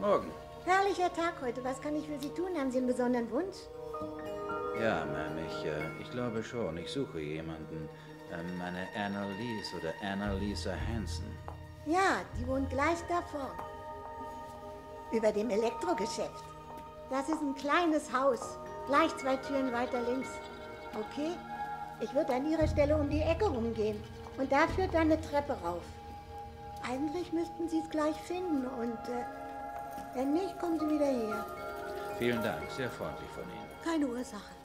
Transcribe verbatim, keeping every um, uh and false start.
Morgen. Herrlicher Tag heute. Was kann ich für Sie tun? Haben Sie einen besonderen Wunsch? Ja, Ma'am, ich, äh, ich glaube schon. Ich suche jemanden. Ähm, eine Annalise oder Annalisa Hansen. Ja, die wohnt gleich da vorn. Über dem Elektrogeschäft. Das ist ein kleines Haus. Gleich zwei Türen weiter links. Okay? Ich würde an Ihrer Stelle um die Ecke rumgehen. Und da führt dann eine Treppe rauf. Eigentlich müssten Sie es gleich finden. Und äh, wenn nicht, kommen Sie wieder her. Vielen Dank, sehr freundlich von Ihnen. Keine Ursache.